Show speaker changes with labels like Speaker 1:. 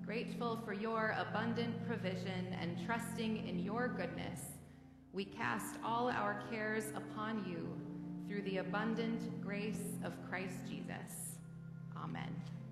Speaker 1: Grateful for your abundant provision and trusting in your goodness, we cast all our cares upon you through the abundant grace of Christ Jesus. Amen.